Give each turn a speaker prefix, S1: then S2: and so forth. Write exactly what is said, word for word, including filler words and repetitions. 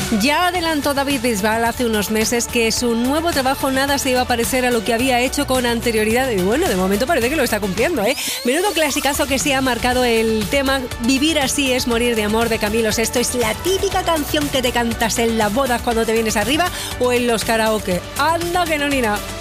S1: Ya adelantó David Bisbal hace unos meses que su nuevo trabajo nada se iba a parecer a lo que había hecho con anterioridad. Y bueno, de momento parece que lo está cumpliendo, ¿eh? Menudo clasicazo que sí ha marcado el tema Vivir así es morir de amor de Camilo Sesto. Es la típica canción que te cantas en las bodas cuando te vienes arriba o en los karaoke. ¡Anda que no, ni nada!